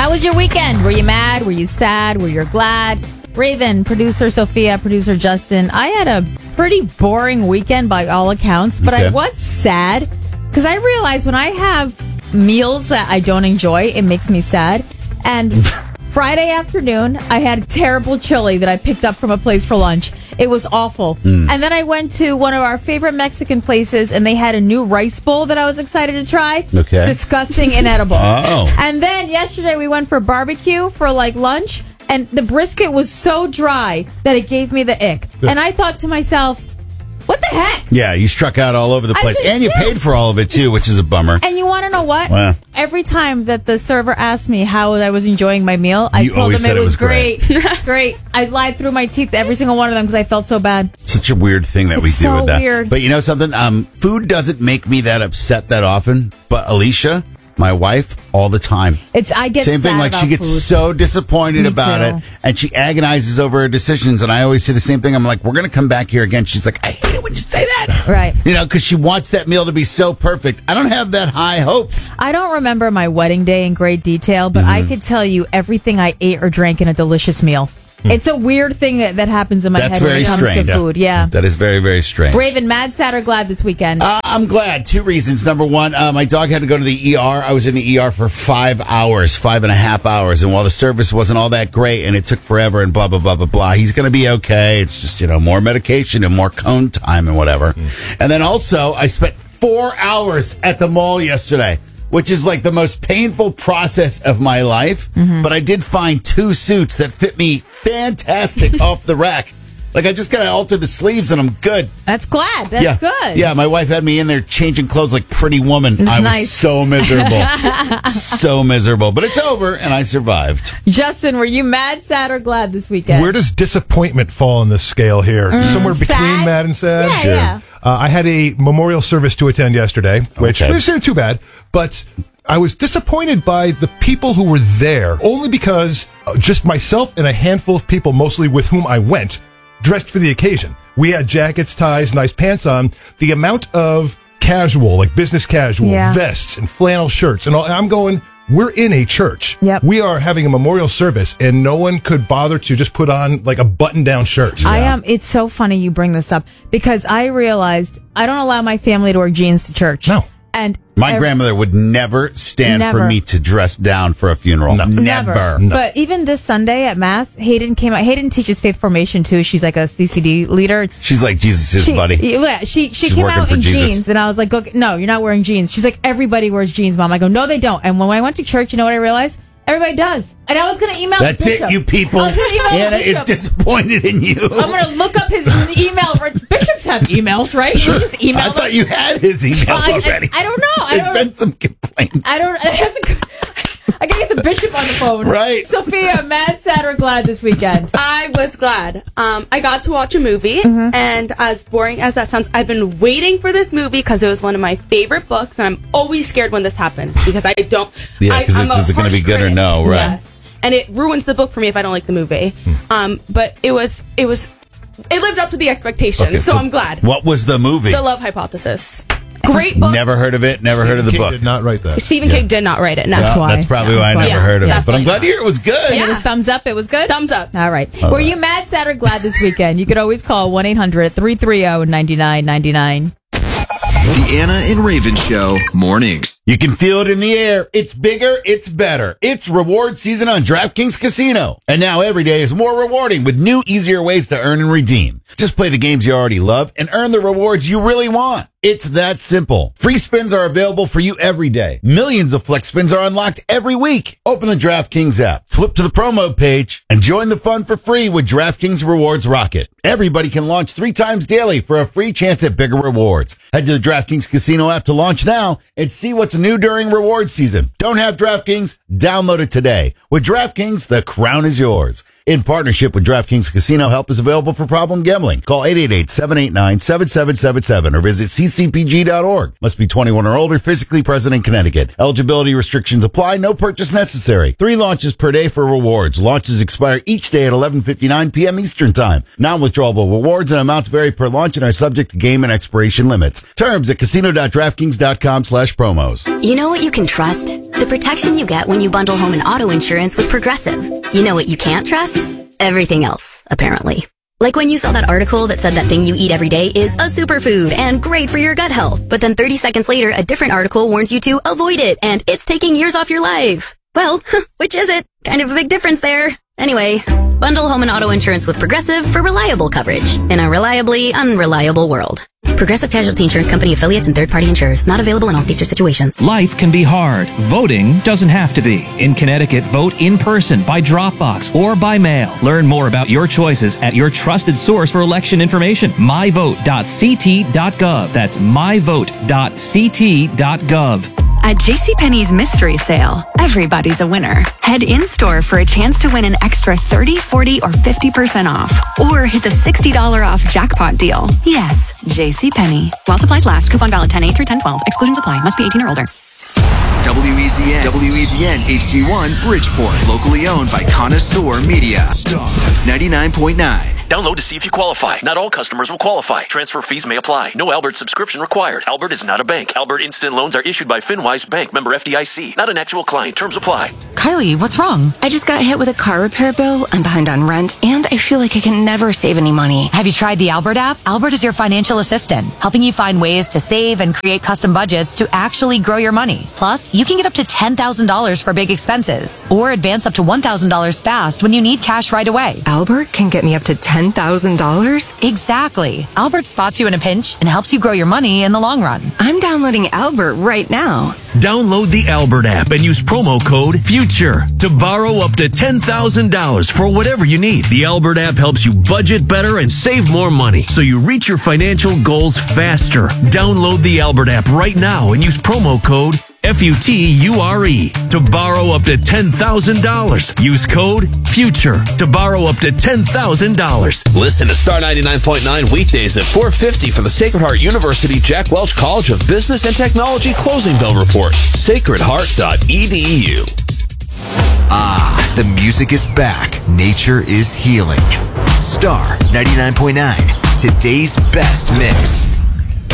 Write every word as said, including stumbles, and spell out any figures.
How was your weekend? Were you mad? Were you sad? Were you glad? Raven, producer Sophia, producer Justin. I had a pretty boring weekend by all accounts, but okay. I was sad because I realized when I have meals that I don't enjoy, it makes me sad. And Friday afternoon, I had terrible chili that I picked up from a place for lunch. It was awful. Mm. And then I went to one of our favorite Mexican places, and they had a new rice bowl that I was excited to try. Okay. Disgusting, inedible. Oh. And then yesterday we went for barbecue for like lunch, and the brisket was so dry that it gave me the ick. And I thought to myself, what the heck? Yeah, you struck out all over the place. just, and you yeah. paid for all of it, too, which is a bummer. And you want to know what? Well. Every time that the server asked me how I was enjoying my meal, I you told them it was, it was great. Great. great. I lied through my teeth every single one of them because I felt so bad. Such a weird thing that it's we do so with that. Weird. But you know something? Um, food doesn't make me that upset that often. But Alicia, my wife, all the time. It's I get same thing. Sad Like about she gets food. so disappointed Me about too. it, and she agonizes over her decisions. And I always say the same thing. I'm like, we're going to come back here again. She's like, I hate it when you say that. Right. You know, because she wants that meal to be so perfect. I don't have that high hopes. I don't remember my wedding day in great detail, but mm-hmm. I could tell you everything I ate or drank in a delicious meal. Hmm. It's a weird thing that, that happens in my That's head when it comes strange. to food. Yeah. That is very, very strange. Raven, mad, sad, or glad this weekend? Uh, I'm glad. Two reasons. Number one, uh, my dog had to go to the E R. I was in the E R for five hours, five and a half hours. And while the service wasn't all that great and it took forever and blah, blah, blah, blah, blah, he's going to be okay. It's just, you know, more medication and more cone time and whatever. Mm. And then also, I spent four hours at the mall yesterday, which is like the most painful process of my life. Mm-hmm. But I did find two suits that fit me fantastic off the rack. Like, I just got to alter the sleeves and I'm good. That's glad. That's yeah. good. Yeah, my wife had me in there changing clothes like Pretty Woman. That's I nice. was so miserable. so miserable. But it's over and I survived. Justin, were you mad, sad, or glad this weekend? Where does disappointment fall on this scale here? Mm, Somewhere between sad? mad and sad? Yeah, sure. yeah. Uh, I had a memorial service to attend yesterday, which Okay. wasn't too bad, but I was disappointed by the people who were there, only because uh, just myself and a handful of people, mostly with whom I went, dressed for the occasion. We had jackets, ties, nice pants on. The amount of casual, like business casual, Yeah. vests and flannel shirts, and all, and I'm going, we're in a church. Yep. We are having a memorial service, and no one could bother to just put on like a button-down shirt. I am. Um, it's so funny you bring this up because I realized I don't allow my family to wear jeans to church. No. And My every- grandmother would never stand Never. for me to dress down for a funeral. No. Never. Never. No. But even this Sunday at Mass, Hayden came out. Hayden teaches faith formation too. She's like a C C D leader. She's like Jesus' She, buddy. Yeah, she she She's came working out for in Jesus. jeans, and I was like, okay, "No, you're not wearing jeans." She's like, "Everybody wears jeans, Mom." I go, "No, they don't." And when I went to church, you know what I realized? Everybody does. And I was going to email. That's the it, bishop. you people. I was gonna email the Anna is bishop. disappointed in you. I'm going to look up his email. Bishops have emails, right? Sure. You just email I them. thought you had his email Well, I- I- already. I don't know. I There's don't- been some complaints. I don't. I have to. I gotta get the bishop on the phone. Right. Sophia, mad, sad, or glad this weekend? I was glad. Um, I got to watch a movie, Mm-hmm. and as boring as that sounds, I've been waiting for this movie because it was one of my favorite books, and I'm always scared when this happens because I don't. Yeah, I- 'cause I'm it's- a is it gonna harsh be good or critic. no, right. Yes. And it ruins the book for me if I don't like the movie. Um, but it was, it was, it lived up to the expectations, Okay, so, I'm glad. What was the movie? The Love Hypothesis. Great book. Never heard of it. Never heard of the King book. did not write that. Stephen King did not write it. No. Well, why. that's probably That's why I why. never Yeah, heard of it. But definitely I'm glad not. to hear it was good. It was thumbs up. It was good. Thumbs up. All right. All Were right. you mad, sad, or glad this weekend? You could always call one eight hundred three three zero nine nine nine nine. The Anna and Raven Show mornings. You can feel it in the air. It's bigger. It's better. It's reward season on DraftKings Casino. And now every day is more rewarding with new, easier ways to earn and redeem. Just play the games you already love and earn the rewards you really want. It's that simple. Free spins are available for you every day. Millions of flex spins are unlocked every week. Open the DraftKings app, flip to the promo page, and join the fun for free with DraftKings Rewards Rocket. Everybody can launch three times daily for a free chance at bigger rewards. Head to the DraftKings Casino app to launch now and see what's new during reward season. Don't have DraftKings? Download it today. With DraftKings, the crown is yours. In partnership with DraftKings Casino, help is available for problem gambling. Call eight eight eight, seven eight nine, seven seven seven seven or visit c c p g dot org. Must be twenty-one or older, physically present in Connecticut. Eligibility restrictions apply. No purchase necessary. Three launches per day for rewards. Launches expire each day at eleven fifty-nine p.m. Eastern Time. Non-withdrawable rewards and amounts vary per launch and are subject to game and expiration limits. Terms at casino dot draftkings dot com slash promos. You know what you can trust? The protection you get when you bundle home and auto insurance with Progressive. You know what you can't trust? Everything else, apparently. Like when you saw that article that said that thing you eat every day is a superfood and great for your gut health. But then thirty seconds later, a different article warns you to avoid it and it's taking years off your life. Well, which is it? Kind of a big difference there. Anyway, bundle home and auto insurance with Progressive for reliable coverage in a reliably unreliable world. Progressive Casualty Insurance Company affiliates and third-party insurers. Not available in all states or situations. Life can be hard. Voting doesn't have to be. In Connecticut, vote in person, by Dropbox, or by mail. Learn more about your choices at your trusted source for election information. my vote dot c t dot gov. That's my vote dot c t dot gov. At JCPenney's mystery sale, everybody's a winner. Head in-store for a chance to win an extra thirty, forty, or fifty percent off. Or hit the sixty dollars off jackpot deal. Yes, JCPenney. While supplies last. Coupon valid ten eight through ten twelve. Exclusions apply. Must be eighteen or older. W E Z N, W E Z N H D one Bridgeport. Locally owned by Connoisseur Media. Star ninety-nine point nine. Download to see if you qualify. Not all customers will qualify. Transfer fees may apply. No Albert subscription required. Albert is not a bank. Albert Instant Loans are issued by FinWise Bank, member F D I C. Not an actual client. Terms apply. Kylie, what's wrong? I just got hit with a car repair bill. I'm behind on rent, and I feel like I can never save any money. Have you tried the Albert app? Albert is your financial assistant, helping you find ways to save and create custom budgets to actually grow your money. Plus, you can get up to ten thousand dollars for big expenses, or advance up to one thousand dollars fast when you need cash right away. Albert can get me up to ten thousand dollars? Exactly. Albert spots you in a pinch and helps you grow your money in the long run. I'm downloading Albert right now. Download the Albert app and use promo code FUTURE to borrow up to ten thousand dollars for whatever you need. The Albert app helps you budget better and save more money so you reach your financial goals faster. Download the Albert app right now and use promo code F U T U R E to borrow up to ten thousand dollars. Use code FUTURE to borrow up to ten thousand dollars. Listen to Star ninety-nine point nine weekdays at four fifty for the Sacred Heart University Jack Welch College of Business and Technology Closing Bell Report. sacred heart dot e d u. Ah, the music is back. Nature is healing. Star ninety-nine point nine, today's best mix.